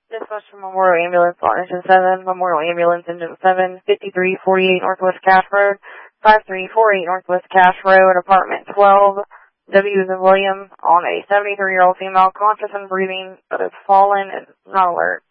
Dispatch from Memorial Ambulance on Engine 7, Memorial Ambulance Engine 7, 5348 Northwest Cache Road, 5348 Northwest Cache Road, Apartment 12, W as in William, on a 73-year-old female conscious and breathing, but has fallen and not alert.